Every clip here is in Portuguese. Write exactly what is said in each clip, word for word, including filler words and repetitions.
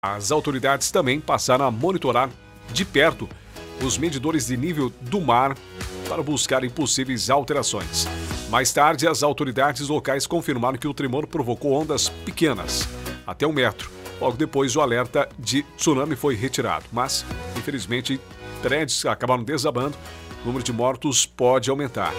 As autoridades também passaram a monitorar de perto os medidores de nível do mar para buscar possíveis alterações. Mais tarde, as autoridades locais confirmaram que o tremor provocou ondas pequenas, até um metro. Logo depois, o alerta de tsunami foi retirado. Mas, infelizmente, prédios acabaram desabando. O número de mortos pode aumentar.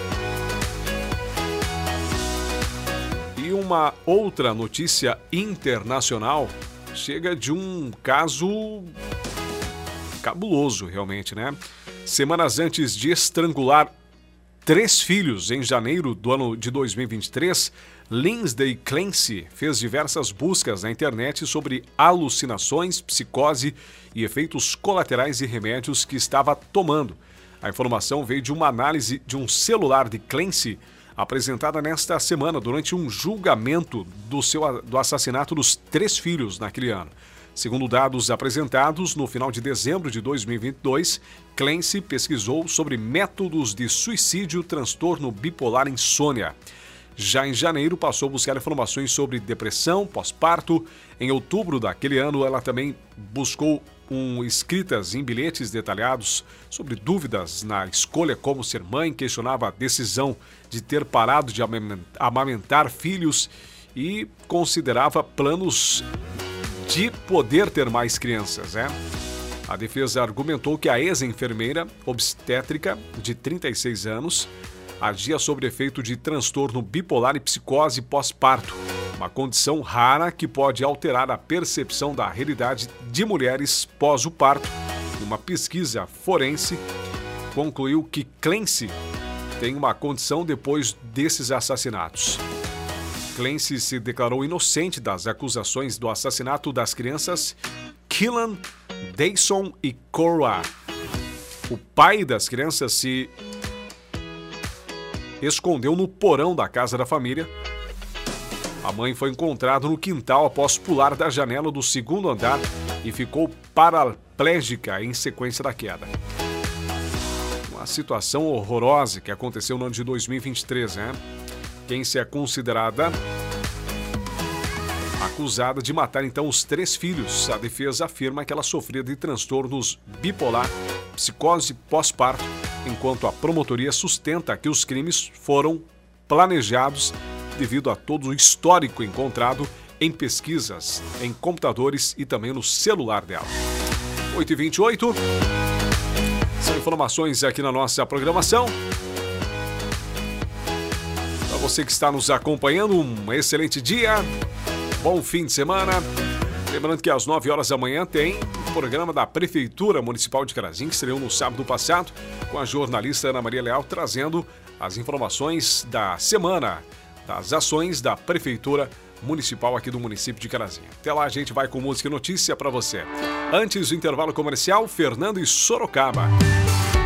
E uma outra notícia internacional chega de um caso cabuloso, realmente, né? Semanas antes de estrangular três filhos em janeiro do ano de dois mil e vinte e três, Lindsay Clancy fez diversas buscas na internet sobre alucinações, psicose e efeitos colaterais de remédios que estava tomando. A informação veio de uma análise de um celular de Clancy apresentada nesta semana durante um julgamento do, seu, do assassinato dos três filhos naquele ano. Segundo dados apresentados, no final de dezembro de dois mil e vinte e dois, Clancy pesquisou sobre métodos de suicídio, transtorno bipolar e insônia. Já em janeiro, passou a buscar informações sobre depressão, pós-parto. Em outubro daquele ano, ela também buscou um, escritas em bilhetes detalhados sobre dúvidas na escolha como ser mãe, questionava a decisão de ter parado de amamentar filhos e considerava planos de poder ter mais crianças, né? A defesa argumentou que a ex-enfermeira obstétrica de trinta e seis anos agia sob efeito de transtorno bipolar e psicose pós-parto, uma condição rara que pode alterar a percepção da realidade de mulheres pós o parto. Uma pesquisa forense concluiu que Clancy tem uma condição depois desses assassinatos. Clancy se declarou inocente das acusações do assassinato das crianças Killan, Dayson e Cora. O pai das crianças se escondeu no porão da casa da família. A mãe foi encontrada no quintal após pular da janela do segundo andar e ficou paraplégica em sequência da queda. Uma situação horrorosa que aconteceu no ano de dois mil e vinte e três, né? Quem se é considerada acusada de matar então os três filhos. A defesa afirma que ela sofria de transtornos bipolar, psicose pós-parto, enquanto a promotoria sustenta que os crimes foram planejados devido a todo o histórico encontrado em pesquisas, em computadores e também no celular dela. oito e vinte e oito. São informações aqui na nossa programação. Para você que está nos acompanhando, um excelente dia, bom fim de semana. Lembrando que às nove horas da manhã tem o programa da Prefeitura Municipal de Carazinho, que estreou no sábado passado, com a jornalista Ana Maria Leal, trazendo as informações da semana, das ações da Prefeitura Municipal aqui do município de Carazinho. Até lá, a gente vai com música e notícia para você. Antes do intervalo comercial, Fernando e Sorocaba.